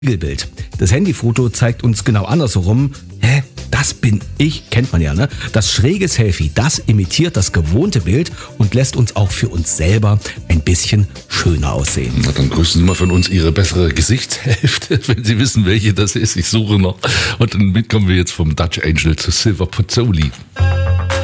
Spiegelbild. Das Handyfoto zeigt uns genau andersherum. Das bin ich, kennt man ja, ne? Das schräge Selfie, das imitiert das gewohnte Bild und lässt uns auch für uns selber ein bisschen schöner aussehen. Na, dann grüßen Sie mal von uns Ihre bessere Gesichtshälfte, wenn Sie wissen, welche das ist. Ich suche noch. Und damit kommen wir jetzt vom Dutch Angel zu Silver Pozzoli.